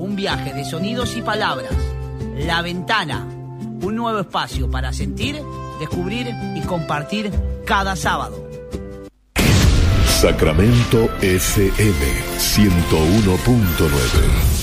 un viaje de sonidos y palabras. La Ventana, un nuevo espacio para sentir, descubrir y compartir cada sábado. Sacramento FM 101.9.